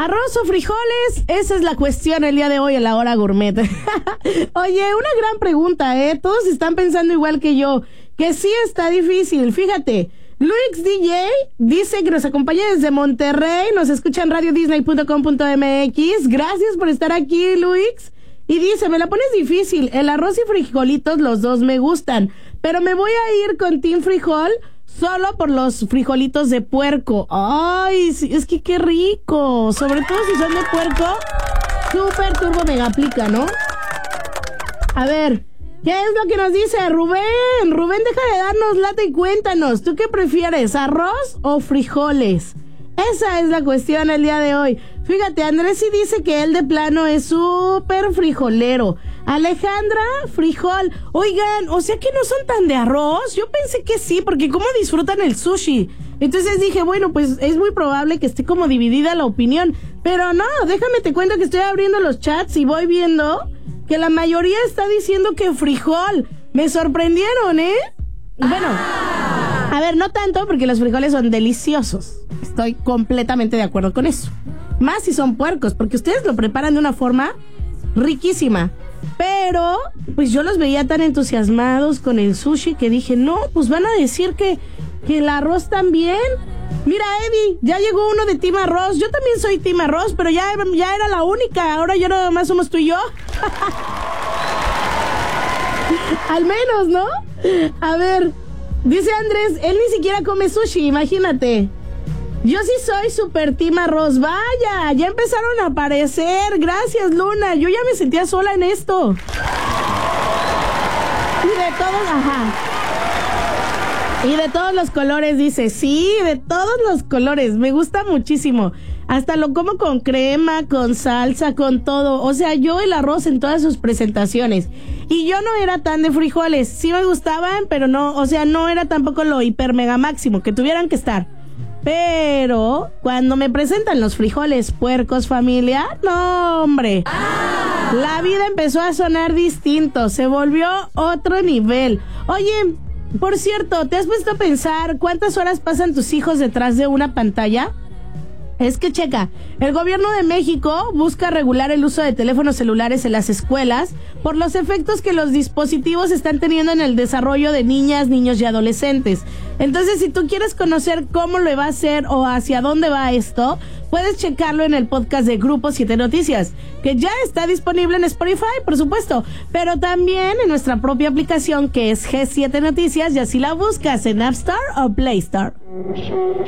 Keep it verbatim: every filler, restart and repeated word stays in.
¿Arroz o frijoles? Esa es la cuestión el día de hoy en la hora gourmet. Oye, una gran pregunta, ¿eh? Todos están pensando igual que yo, que sí está difícil. Fíjate, Luis D J dice que nos acompaña desde Monterrey, nos escucha en radio disney punto com punto m x. Gracias por estar aquí, Luis. Y dice, me la pones difícil, el arroz y frijolitos los dos me gustan, pero me voy a ir con Team Frijol solo por los frijolitos de puerco. Ay, sí, es que qué rico, sobre todo si son de puerco, súper turbo mega aplica, ¿no? A ver, ¿qué es lo que nos dice Rubén? Rubén, deja de darnos lata y cuéntanos, ¿tú qué prefieres, arroz o frijoles? Esa es la cuestión el día de hoy. Fíjate, Andrés sí dice que él de plano es súper frijolero. Alejandra, frijol. Oigan, o sea que no son tan de arroz. Yo pensé que sí, porque cómo disfrutan el sushi. Entonces dije, bueno, pues es muy probable que esté como dividida la opinión. Pero no, déjame te cuento que estoy abriendo los chats y voy viendo que la mayoría está diciendo que frijol. Me sorprendieron, ¿eh? Bueno, a ver, no tanto porque los frijoles son deliciosos. Estoy completamente de acuerdo con eso. Más si son puercos, porque ustedes lo preparan de una forma riquísima. Pero, pues yo los veía tan entusiasmados con el sushi que dije, no, pues van a decir que, que el arroz también. Mira, Eddie, ya llegó uno de Team Arroz. Yo también soy Team Arroz, pero ya, ya era la única. Ahora ya nada más somos tú y yo. Al menos, ¿no? A ver, dice Andrés, él ni siquiera come sushi, imagínate. Yo sí soy super Team Arroz. Vaya, ya empezaron a aparecer. Gracias, Luna. Yo ya me sentía sola en esto. Y de todos, ajá. Y de todos los colores, dice. Sí, de todos los colores. Me gusta muchísimo. Hasta lo como con crema, con salsa, con todo. O sea, yo el arroz en todas sus presentaciones. Y yo no era tan de frijoles. Sí me gustaban, pero no, o sea, no era tampoco lo hiper mega máximo que tuvieran que estar. Pero cuando me presentan los frijoles puercos, familia, no, hombre. ¡Ah! La vida empezó a sonar distinto, se volvió otro nivel. Oye, por cierto, ¿te has puesto a pensar cuántas horas pasan tus hijos detrás de una pantalla? Es que checa, el gobierno de México busca regular el uso de teléfonos celulares en las escuelas por los efectos que los dispositivos están teniendo en el desarrollo de niñas, niños y adolescentes. Entonces, si tú quieres conocer cómo lo va a hacer o hacia dónde va esto, puedes checarlo en el podcast de Grupo siete Noticias, que ya está disponible en Spotify, por supuesto, pero también en nuestra propia aplicación que es G siete Noticias, y así la buscas en App Store o Play Store.